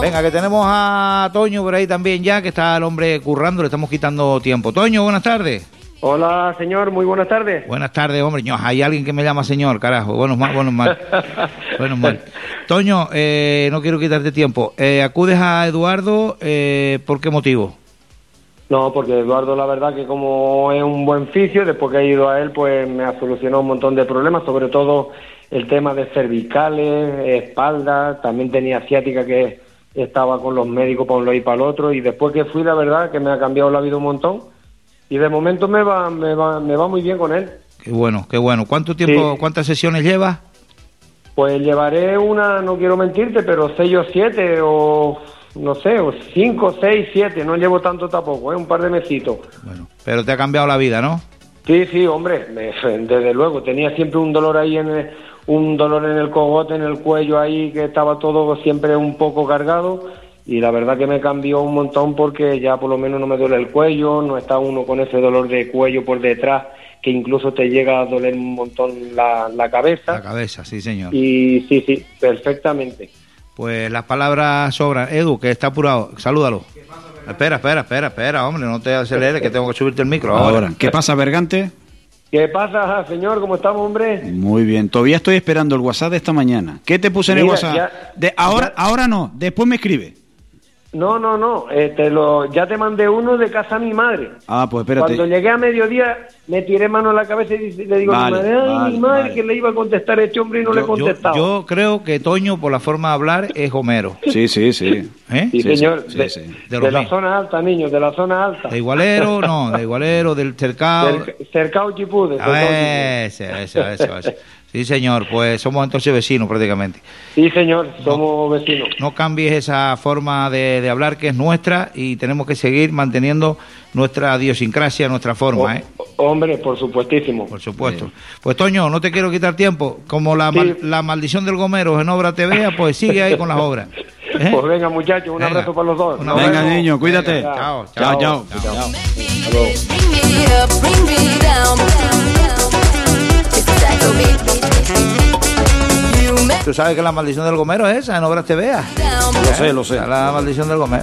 Venga, que tenemos a Toño por ahí también ya, que está el hombre currando, le estamos quitando tiempo. Toño, buenas tardes. Hola, señor, muy buenas tardes. Buenas tardes, hombre. No, hay alguien que me llama señor, carajo. Bueno, mal. Toño, no quiero quitarte tiempo. ¿Acudes a Eduardo? ¿Por qué motivo? No, porque Eduardo, la verdad que como es un buen fisio, después que he ido a él, pues me ha solucionado un montón de problemas, sobre todo el tema de cervicales, espalda, también tenía ciática que estaba con los médicos para un lado y para el otro, y después que fui, la verdad que me ha cambiado la vida un montón, y de momento me va muy bien con él. Qué bueno. ¿Cuánto tiempo, sí. ¿Cuántas sesiones llevas? Pues llevaré no quiero mentirte, pero 6 o 7 o... no sé, o 5, 6, 7, no llevo tanto tampoco, un par de mesitos. Bueno, pero te ha cambiado la vida, ¿no? Sí, hombre, desde luego, tenía siempre un dolor ahí, un dolor en el cogote, en el cuello ahí, que estaba todo siempre un poco cargado, y la verdad que me cambió un montón porque ya por lo menos no me duele el cuello, no está uno con ese dolor de cuello por detrás, que incluso te llega a doler un montón la cabeza. La cabeza, sí, señor. Y sí, perfectamente. Pues las palabras sobran. Edu, que está apurado, salúdalo. Espera, hombre, no te aceleres, que tengo que subirte el micro ahora. ¿Qué pasa, Bergante? ¿Qué pasa, señor? ¿Cómo estamos, hombre? Muy bien, todavía estoy esperando el WhatsApp de esta mañana. ¿Qué te puse en el WhatsApp? Ahora no, después me escribe. No, ya te mandé uno de casa a mi madre. Ah, pues espérate. Cuando llegué a mediodía me tiré mano en la cabeza y le digo a mi madre que le iba a contestar a este hombre y no le he contestado. Yo creo que Toño, por la forma de hablar, es Homero. Sí. Sí, señor. De la zona alta, niños, de la zona alta. ¿De Igualero, del Cercado? Cercado Chipú. Eso. Sí, señor, pues somos entonces vecinos prácticamente. Sí, señor, somos vecinos. No cambies esa forma de hablar que es nuestra y tenemos que seguir manteniendo nuestra idiosincrasia, nuestra forma, Hombre, por supuestísimo. Por supuesto. Pues Toño, no te quiero quitar tiempo. Como la maldición del Gomero en Obra TV, pues sigue ahí con las obras. Pues venga, muchachos, un abrazo para los dos. Venga, niño, cuídate. Venga, chao. ¿Tú sabes que la maldición del Gomero es esa en Obras TV? Lo sé. La maldición del Gomero.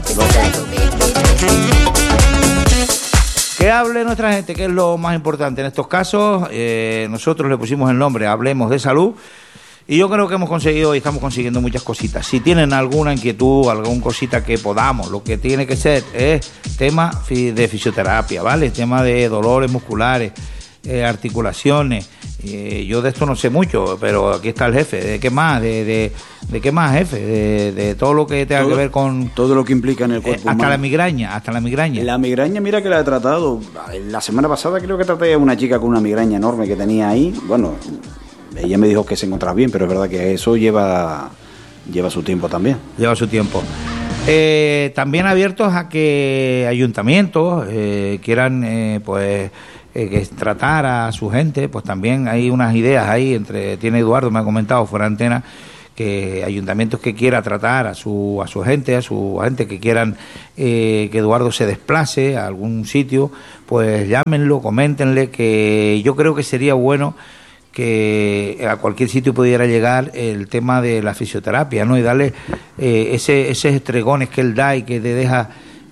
Que hable nuestra gente, que es lo más importante en estos casos. Nosotros le pusimos el nombre Hablemos de Salud y yo creo que hemos conseguido y estamos consiguiendo muchas cositas. Si tienen alguna inquietud, alguna cosita que podamos, lo que tiene que ser es tema de fisioterapia, ¿vale? Tema de dolores musculares, articulaciones. Yo de esto no sé mucho, pero aquí está el jefe. ¿De qué más? ¿De qué más, jefe? De todo lo que tenga que ver con... Todo lo que implica en el cuerpo humano. Hasta la migraña. La migraña, mira que la he tratado. La semana pasada creo que traté a una chica con una migraña enorme que tenía ahí. Bueno, ella me dijo que se encontraba bien, pero es verdad que eso lleva su tiempo también. Lleva su tiempo. También abiertos a que ayuntamientos quieran, que tratar a su gente, pues también hay unas ideas ahí, tiene Eduardo, me ha comentado fuera de antena, que ayuntamientos que quiera tratar a su gente que quieran que Eduardo se desplace a algún sitio, pues llámenlo, coméntenle, que yo creo que sería bueno que a cualquier sitio pudiera llegar el tema de la fisioterapia, ¿no? Y darle esos estregones que él da y que te deja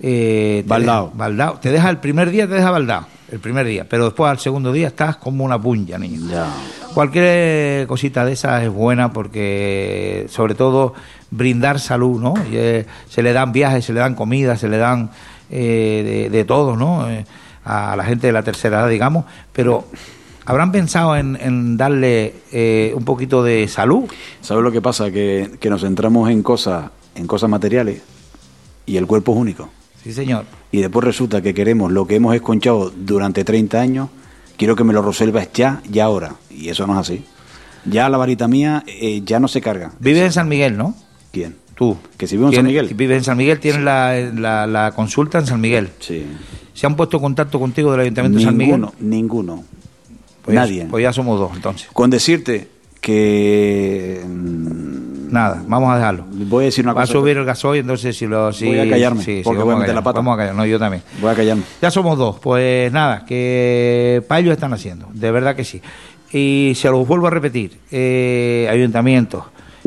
baldao. Te deja el primer día, baldao. El primer día, pero después al segundo día estás como una punya, niño. Ya. Cualquier cosita de esas es buena porque, sobre todo, brindar salud, ¿no? Se le dan viajes, se le dan comida, se le dan de todo, ¿no? A la gente de la tercera edad, digamos, pero ¿habrán pensado en darle un poquito de salud? ¿Sabes lo que pasa? Que nos centramos en cosas materiales y el cuerpo es único. Sí, señor. Y después resulta que queremos lo que hemos esconchado durante 30 años, quiero que me lo resuelvas ya y ahora. Y eso no es así. Ya la varita mía ya no se carga. Vives en San Miguel, ¿no? ¿Quién? Tú. ¿Que si vivo en San Miguel? Vives en San Miguel, tienes la consulta en San Miguel. Sí. ¿Se han puesto en contacto contigo del Ayuntamiento de San Miguel? Ninguno. Pues nadie. Pues ya somos dos, entonces. Con decirte que... Nada, vamos a dejarlo. Voy a decir una cosa. Va a subir el gasoil, entonces voy a callarme, porque voy a meter la pata. Vamos a callar, no, yo también. Voy a callarme. Ya somos dos, pues nada, que para ellos están haciendo, de verdad que sí. Y se los vuelvo a repetir, ayuntamientos,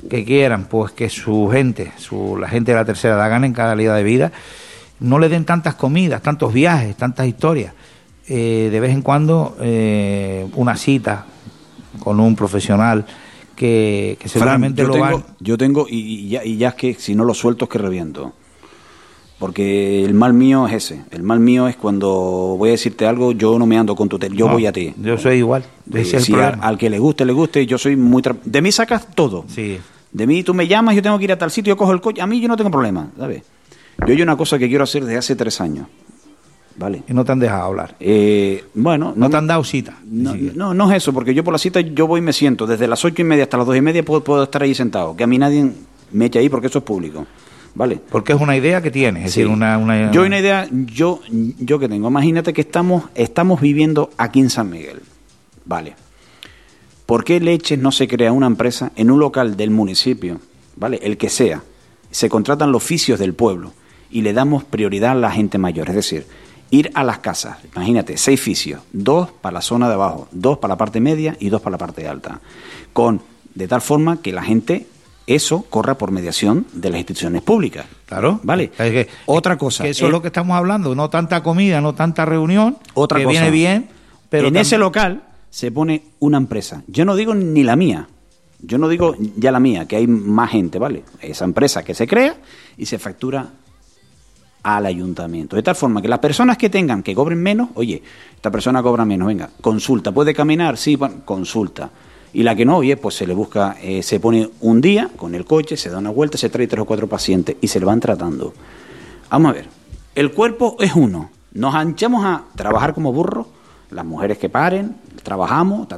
que quieran pues que su gente, la gente de la tercera edad ganen calidad de vida, no le den tantas comidas, tantos viajes, tantas historias. De vez en cuando una cita con un profesional que seguramente Fran, yo tengo y ya es que si no lo suelto es que reviento. Porque el mal mío es ese. El mal mío es cuando voy a decirte algo, yo no me ando con tu yo voy a ti. Yo soy igual. Si al que le guste, yo soy muy... De mí sacas todo. Sí. De mí tú me llamas, yo tengo que ir a tal sitio, yo cojo el coche. A mí yo no tengo problema, ¿sabes? Yo hay una cosa que quiero hacer desde hace 3 años. ¿Vale? Y no te han dejado hablar. Bueno... No te han dado cita. No es eso, porque yo por la cita yo voy y me siento. Desde las 8:30 hasta las 2:30 puedo estar ahí sentado. Que a mí nadie me eche ahí porque eso es público. ¿Vale? Porque es una idea que tienes, es sí. decir, una... Yo una idea, yo que tengo, imagínate que estamos viviendo aquí en San Miguel, ¿vale? ¿Por qué leches no se crea una empresa en un local del municipio, ¿vale? El que sea, se contratan los oficios del pueblo y le damos prioridad a la gente mayor, es decir, ir a las casas, imagínate, 6 oficios, 2 para la zona de abajo, 2 para la parte media y 2 para la parte alta, de tal forma que la gente... Eso corra por mediación de las instituciones públicas. Claro. ¿Vale? Otra cosa. Que eso es lo que estamos hablando. No tanta comida, no tanta reunión. Otra cosa. Viene bien, pero... En ese local se pone una empresa. Yo no digo ni la mía. Yo no digo ya la mía, que hay más gente, ¿vale? Esa empresa que se crea y se factura al ayuntamiento. De tal forma que las personas que cobren menos, oye, esta persona cobra menos, venga, consulta. ¿Puede caminar? Sí, bueno, consulta. Y la que no, oye, pues se le busca, se pone un día con el coche, se da una vuelta, se trae 3 o 4 pacientes y se le van tratando. Vamos a ver, el cuerpo es uno. Nos anchamos a trabajar como burros, las mujeres que paren, trabajamos,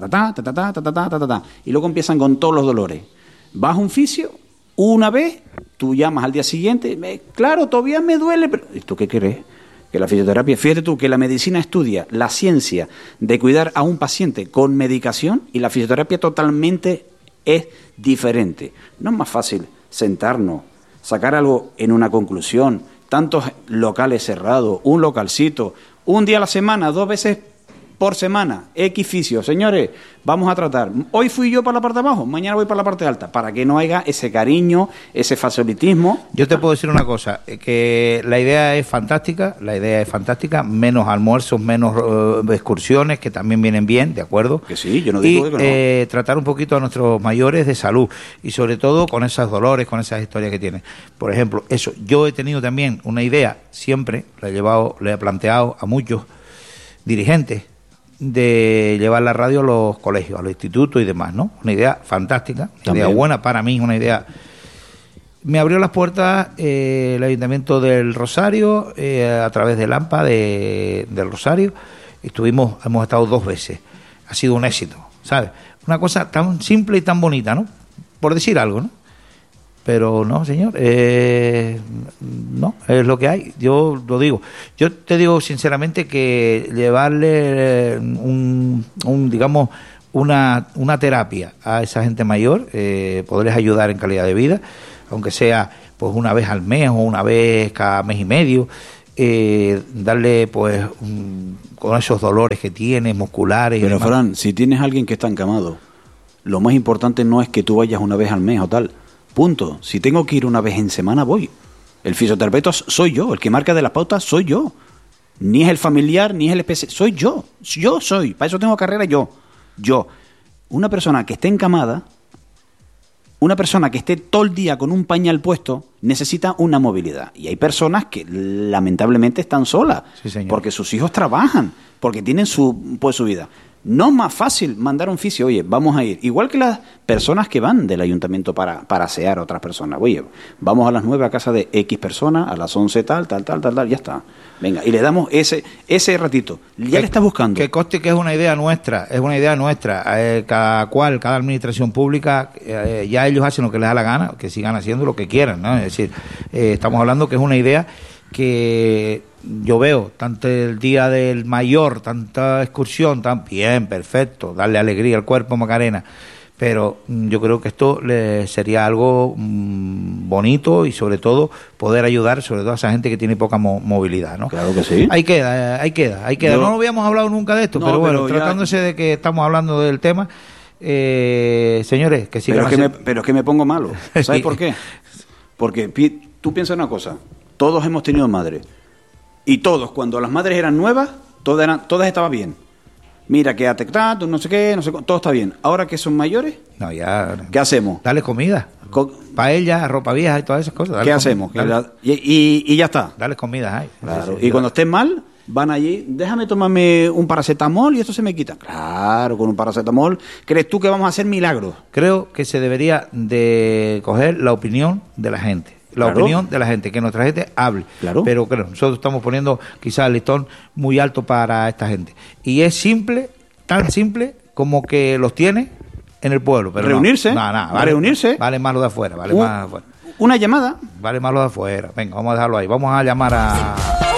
y luego empiezan con todos los dolores. Vas a un fisio, una vez, tú llamas al día siguiente, claro, todavía me duele, pero ¿y tú qué crees? Que la fisioterapia, fíjate tú que la medicina estudia la ciencia de cuidar a un paciente con medicación y la fisioterapia totalmente es diferente. No es más fácil sentarnos, sacar algo en una conclusión, tantos locales cerrados, un localcito, un día a la semana, 2 veces por semana, X fisio. Señores, vamos a tratar. Hoy fui yo para la parte de abajo, mañana voy para la parte alta, para que no haya ese cariño, ese facilitismo. Yo te puedo decir una cosa, que la idea es fantástica, menos almuerzos, menos excursiones, que también vienen bien, ¿de acuerdo? Que sí, yo no digo que no. Tratar un poquito a nuestros mayores de salud, y sobre todo con esos dolores, con esas historias que tienen. Por ejemplo, eso, yo he tenido también una idea, siempre, le he planteado a muchos dirigentes, de llevar la radio a los colegios, a los institutos y demás, ¿no? Una idea fantástica, una idea buena para mí, una idea... Me abrió las puertas el Ayuntamiento del Rosario, a través del AMPA del Rosario. Hemos estado 2 veces. Ha sido un éxito, ¿sabes? Una cosa tan simple y tan bonita, ¿no? Por decir algo, ¿no? Pero no, señor, no, es lo que hay. Yo lo digo. Yo te digo sinceramente que llevarle digamos, una terapia a esa gente mayor, poderles ayudar en calidad de vida, aunque sea pues una vez al mes o una vez cada mes y medio, darle pues con esos dolores que tiene, musculares. Pero Fran, si tienes a alguien que está encamado, lo más importante no es que tú vayas una vez al mes o tal. Punto. Si tengo que ir una vez en semana, voy. El fisioterapeuta soy yo, el que marca de las pautas soy yo. Ni es el familiar, ni es el especialista, soy yo. Yo soy. Para eso tengo carrera yo. Una persona que esté encamada, una persona que esté todo el día con un pañal puesto, necesita una movilidad. Y hay personas que lamentablemente están solas, sí, señor, porque sus hijos trabajan, porque tienen su vida. No es más fácil mandar un fisio, oye, vamos a ir. Igual que las personas que van del ayuntamiento para asear a otras personas. Oye, vamos a las 9 a casa de X personas, a las 11 tal, ya está. Venga, y le damos ese ratito. Ya le está buscando. Que conste que es una idea nuestra, cada administración pública, ya ellos hacen lo que les da la gana, que sigan haciendo lo que quieran, ¿no? Es decir, estamos hablando que es una idea que yo veo, tanto el día del mayor, tanta excursión, tan bien, perfecto, darle alegría al cuerpo, Macarena, pero yo creo que esto sería algo bonito y sobre todo poder ayudar sobre todo a esa gente que tiene poca movilidad, ¿no? Claro que sí. Ahí queda. No habíamos hablado nunca de esto, pero bueno, tratándose de que estamos hablando del tema, señores, que sigan pero es que me pongo malo. ¿Sabes por qué? Porque tú piensas una cosa, todos hemos tenido madre. Y todos, cuando las madres eran nuevas, todas estaban bien. Mira, quédate, no sé qué, todo está bien. Ahora que son mayores, no, ya, ¿qué hacemos? Dale comida. Paella, ropa vieja y todas esas cosas. ¿Qué hacemos? Y ya está. Dale comida. Claro. Y cuando estén mal, van allí, déjame tomarme un paracetamol y esto se me quita. Claro, con un paracetamol, ¿crees tú que vamos a hacer milagros? Creo que se debería de coger la opinión de la gente. Opinión de la gente, que nuestra gente hable. Claro. Pero nosotros estamos poniendo quizás el listón muy alto para esta gente. Y es simple, tan simple como que los tiene en el pueblo. Pero reunirse. Reunirse. Vale más lo de afuera. Una llamada. Vale más lo de afuera. Venga, vamos a dejarlo ahí. Vamos a llamar a